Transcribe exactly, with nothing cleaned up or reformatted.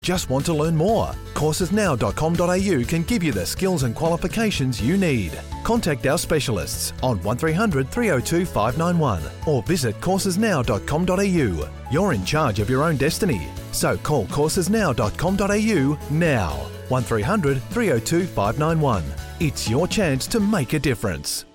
Just want to learn more? courses now dot com dot a u can give you the skills and qualifications you need. Contact our specialists on one three hundred, three oh two, five nine one or visit courses now dot com dot a u. You're in charge of your own destiny. So call courses now dot com dot a u now. one three hundred, three oh two, five nine one. It's your chance to make a difference.